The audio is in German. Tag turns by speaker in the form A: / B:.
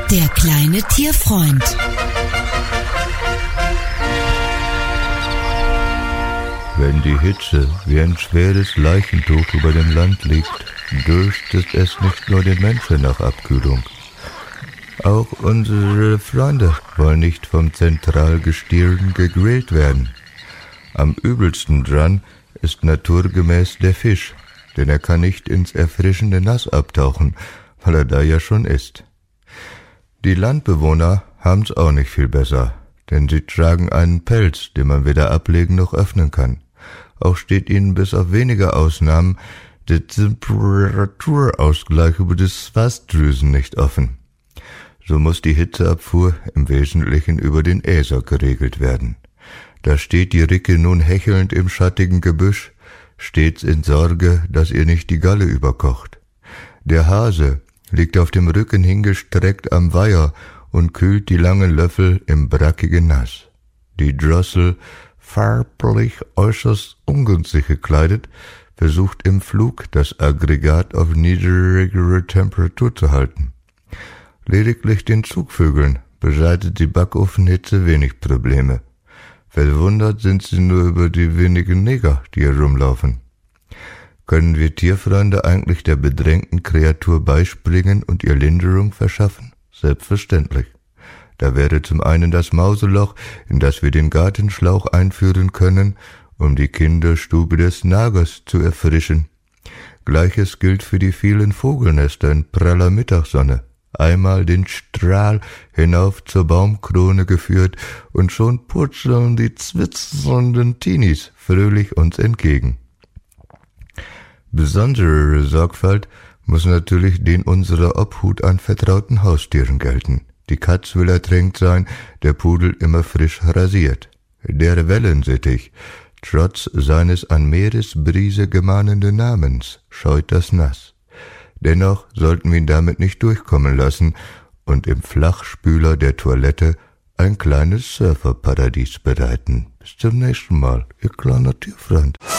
A: Der kleine Tierfreund.
B: Wenn die Hitze wie ein schweres Leichentuch über dem Land liegt, dürstet es nicht nur den Menschen nach Abkühlung. Auch unsere Freunde wollen nicht vom Zentralgestirn gegrillt werden. Am übelsten dran ist naturgemäß der Fisch, denn er kann nicht ins erfrischende Nass abtauchen, weil er da ja schon ist. Die Landbewohner haben's auch nicht viel besser, denn sie tragen einen Pelz, den man weder ablegen noch öffnen kann. Auch steht ihnen bis auf wenige Ausnahmen der Temperaturausgleich über die Schweißdrüsen nicht offen. So muss die Hitzeabfuhr im Wesentlichen über den Äser geregelt werden. Da steht die Ricke nun hechelnd im schattigen Gebüsch, stets in Sorge, dass ihr nicht die Galle überkocht. Der Hase liegt auf dem Rücken hingestreckt am Weiher und kühlt die langen Löffel im brackigen Nass. Die Drossel, farblich äußerst ungünstig gekleidet, versucht im Flug das Aggregat auf niedrigere Temperatur zu halten. Lediglich den Zugvögeln bereitet die Backofenhitze wenig Probleme. Verwundert sind sie nur über die wenigen Neger, die herumlaufen. Können wir Tierfreunde eigentlich der bedrängten Kreatur beispringen und ihr Linderung verschaffen? Selbstverständlich. Da wäre zum einen das Mauseloch, in das wir den Gartenschlauch einführen können, um die Kinderstube des Nagers zu erfrischen. Gleiches gilt für die vielen Vogelnester in praller Mittagssonne. Einmal den Strahl hinauf zur Baumkrone geführt und schon purzeln die zwitsernden Teenies fröhlich uns entgegen. Besondere Sorgfalt muss natürlich den unserer Obhut anvertrauten Haustieren gelten. Die Katz will ertränkt sein, der Pudel immer frisch rasiert. Der Wellensittich, trotz seines an Meeresbrise gemahnenden Namens, scheut das Nass. Dennoch sollten wir ihn damit nicht durchkommen lassen und im Flachspüler der Toilette ein kleines Surferparadies bereiten. Bis zum nächsten Mal, ihr kleiner Tierfreund.